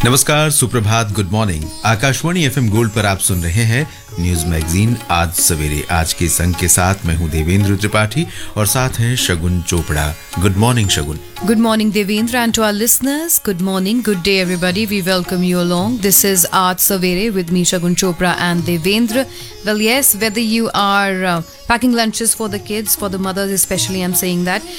नमस्कार, सुप्रभात, good morning. Akashvani FM gold पर आप सुन रहे हैं न्यूज मैगजीन आज सवेरे। आज के संग के साथ मैं हूं देवेंद्र त्रिपाठी और साथ हैं शगुन Chopra. Good morning Shagun. Good morning, Devendra, and to our listeners, good morning, good day, everybody. We welcome you along. This is Aaj Savere with me, Shagun Chopra and Devendra. Well, yes, whether you are packing lunches for the kids, for the mothers especially, I'm saying that,